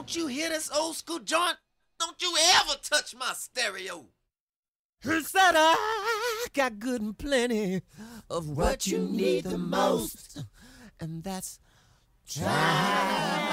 Don't you hear this old school joint? Don't you ever touch my stereo. Said I got good and plenty of what you need the most, and that's try.